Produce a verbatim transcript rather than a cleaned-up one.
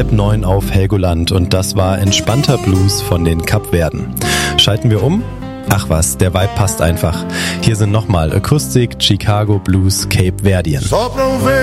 halb neun auf Helgoland und das war Entspannter Blues von den Kapverden. Schalten wir um? Ach was, der Vibe passt einfach. Hier sind nochmal Acoustic Chicago Blues Cape Verdean.